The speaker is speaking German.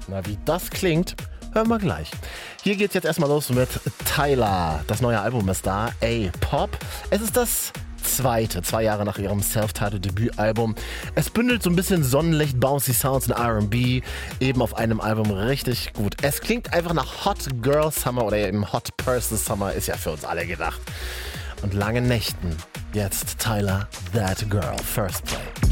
Na, wie das klingt, hören wir gleich. Hier geht's jetzt erstmal los mit Tyla. Das neue Album ist da, A-Pop. Es ist das zweite, 2 Jahre nach ihrem Self-Titled-Debütalbum. Es bündelt so ein bisschen Sonnenlicht, bouncy Sounds und R&B, eben auf einem Album richtig gut. Es klingt einfach nach Hot Girl Summer oder eben Hot Person Summer, ist ja für uns alle gedacht. Und langen Nächten. Jetzt Tyla, That Girl, First Play.